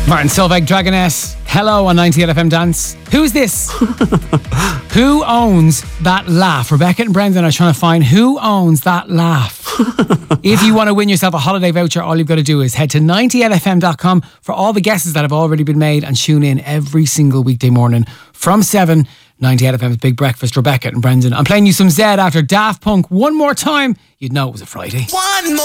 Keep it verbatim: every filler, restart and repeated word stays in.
Martin Solveig, Dragoness. Hello on ninety-eight F M Dance. Who's this? Who owns that laugh? Rebecca and Brendan are trying to find who owns that laugh. If you want to win yourself a holiday voucher, all you've got to do is head to ninety eight f m dot com for all the guesses that have already been made and tune in every single weekday morning from seven. ninety-eight F M's Big Breakfast, Rebecca and Brendan. I'm playing you some Zed after Daft Punk. One more time, you'd know it was a Friday. One more.